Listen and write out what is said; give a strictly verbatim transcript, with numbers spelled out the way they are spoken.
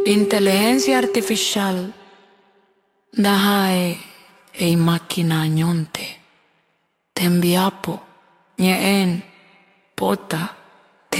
Inteligencia artificial dahae ei máquina nyonte. Tembiapo, ñeen, pota,